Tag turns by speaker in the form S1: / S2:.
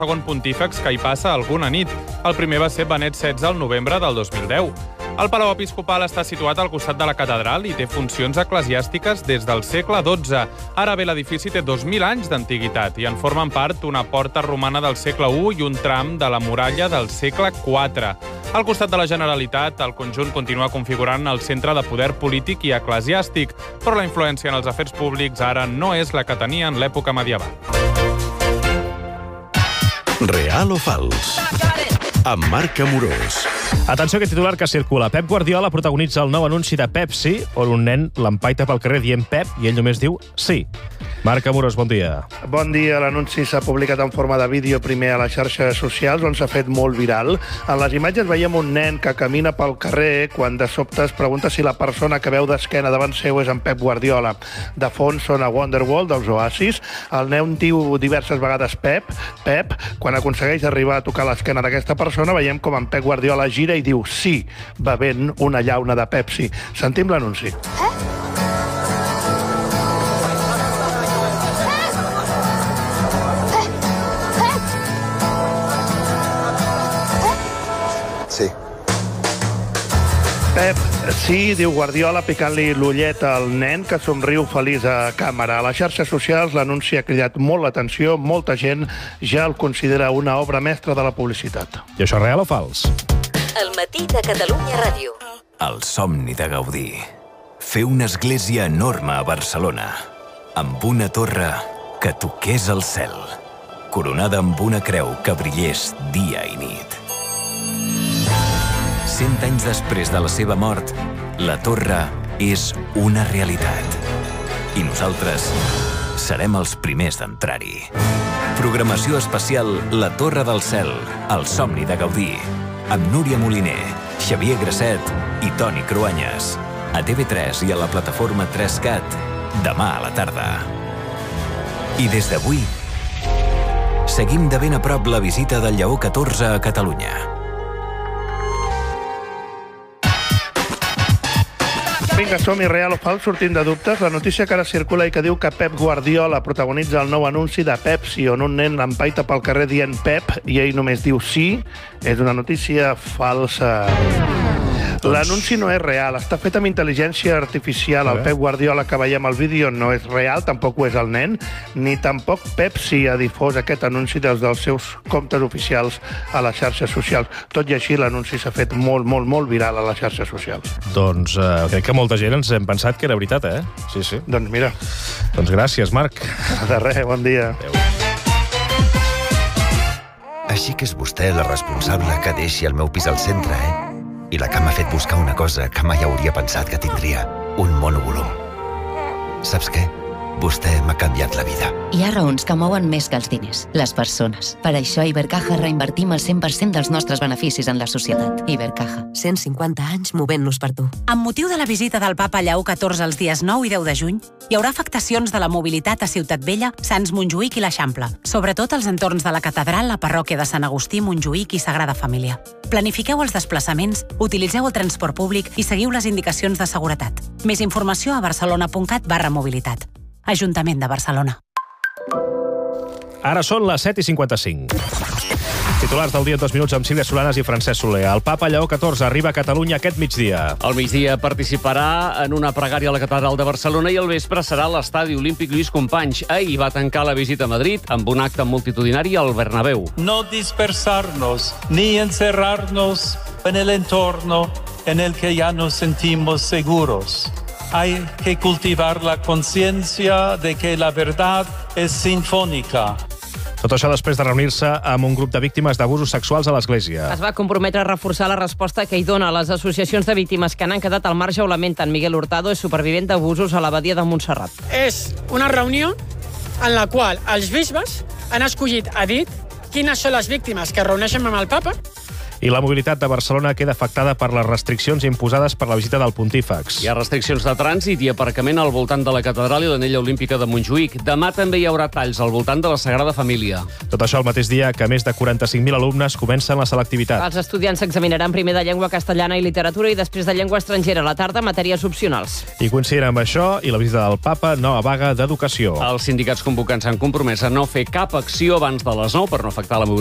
S1: segon pontífex que hi passa alguna nit. El primer va ser Benet XVI al novembre del 2010. El Palau Episcopal està situat al costat de la catedral i té funcions eclesiàstiques des del segle XII. Ara bé, l'edifici té 2.000 anys d'antiguitat i en formen part una porta romana del segle I i un tram de la muralla del segle IV. Al costat de la Generalitat, el conjunt continua configurant el centre de poder polític i eclesiàstic, però la influència en els afers públics ara no és la que tenia en l'època medieval.
S2: Real o fals? Amb Marc Amorós.
S3: Atenció a aquest titular que circula. Pep Guardiola protagonitza el nou anunci de Pepsi, on un nen l'empaita pel carrer dient Pep i ell només diu sí. Marc Amorós, bon dia.
S4: Bon dia. L'anunci s'ha publicat en forma de vídeo primer a les xarxes socials, on s'ha fet molt viral. En les imatges veiem un nen que camina pel carrer quan de sobte es pregunta si la persona que veu d'esquena davant seu és en Pep Guardiola. De fons sona Wonderwall dels Oasis. El nen diu diverses vegades Pep, Pep. Quan aconsegueix arribar a tocar l'esquena d'aquesta persona, veiem com en Pep Guardiola gira i diu sí, bevent una llauna de Pepsi. Sentim l'anunci.
S2: Sí.
S4: Pep, sí, diu Guardiola, picant-li l'ullet al nen, que somriu feliç a càmera. A les xarxes socials l'anunci ha cridat molt l'atenció, molta gent ja el considera una obra mestra de la publicitat.
S3: I això és real o fals?
S5: El matí de Catalunya Ràdio.
S6: El somni de Gaudí. Fer una església enorme a Barcelona, amb una torre que toqués el cel, coronada amb una creu que brillés dia i nit. 100 anys després de la seva mort, la torre és una realitat. I nosaltres serem els primers d'entrar-hi. Programació especial La Torre del Cel, el somni de Gaudí, amb Núria Moliner, Xavier Grasset i Toni Cruanyes. A TV3 i a la plataforma 3CAT, demà a la tarda. I des d'avui, seguim de ben a prop la visita del Lleó 14 a Catalunya.
S4: Vinga, som-hi, real o fals, sortint de dubtes. La notícia que ara circula i que diu que Pep Guardiola protagonitza el nou anunci de Pepsi, on un nen l'empaita pel carrer dient Pep i ell només diu sí, és una notícia falsa. L'anunci no és real, està fet amb intel·ligència artificial. El Pep Guardiola que veiem al vídeo no és real, tampoc ho és el nen, ni tampoc Pepsi ha difós aquest anunci dels seus comptes oficials a les xarxes socials. Tot i així, l'anunci s'ha fet molt viral a les xarxes socials.
S3: Doncs crec que molta gent ens hem pensat que era veritat, eh? Sí, sí.
S4: Doncs mira.
S3: Doncs gràcies, Marc.
S4: De res, bon dia.
S3: Adéu.
S6: Així que és vostè la responsable que deixi el meu pis al centre, eh? I la que m'ha fet buscar una cosa que mai hauria pensat que tindria, un monovolum. Saps què? Vostè m'ha canviat la vida.
S7: Hi ha raons que mouen més que els diners, les persones. Per això a Ibercaja reinvertim el 100% dels nostres beneficis en la societat. Ibercaja.
S5: 150 anys movent-nos per tu.
S8: Amb motiu de la visita del papa Lleó XIV els dies 9 i 10 de juny, hi haurà afectacions de la mobilitat a Ciutat Vella, Sants Montjuïc i l'Eixample, sobretot als entorns de la catedral, la parròquia de Sant Agustí, Montjuïc i Sagrada Família. Planifiqueu els desplaçaments, utilitzeu el transport públic i seguiu les indicacions de seguretat. Més informació a barcelona.cat/mobilitat. Ajuntament de Barcelona.
S3: Ara són les 7:55. Titulars del dia en 2 minuts amb Sílvia Solanes i Francesc Soler. El papa Lleó XIV arriba a Catalunya aquest migdia.
S9: Al migdia participarà en una pregària a la catedral de Barcelona i al vespre serà a l'estadi olímpic Lluís Companys. Ahir va tancar la visita a Madrid amb un acte multitudinari al Bernabéu.
S10: No dispersarnos ni encerrarnos en el entorno en el que ya nos sentimos seguros. Hay que cultivar la conciencia de que la verdad es sinfónica.
S3: Tot això després de reunir-se amb un grup de víctimes d'abusos sexuals a l'Església.
S11: Es va comprometre a reforçar la resposta que hi dona a les associacions de víctimes que n'han quedat al marge. Ho lamenten. Miguel Hurtado és supervivent d'abusos a l'abadia de Montserrat.
S12: És una reunió en la qual els bisbes han escollit a dit quines són les víctimes que reuneixen amb el papa
S3: I la mobilitat de Barcelona queda afectada per les restriccions imposades per la visita del pontífex.
S9: Hi ha restriccions de trànsit i aparcament al voltant de la catedral i l'anella olímpica de Montjuïc. Demà també hi haurà talls al voltant de la Sagrada Família.
S3: Tot això el mateix dia que més de 45.000 alumnes comencen la selectivitat.
S11: Els estudiants s'examinaran primer de llengua castellana i literatura i després de llengua estrangera a la tarda, matèries opcionals.
S3: I coincidint amb això i la visita del papa, nova vaga d'educació.
S9: Els sindicats convocants s'han compromès a no fer cap acció abans de les 9 per no afectar la mobilitat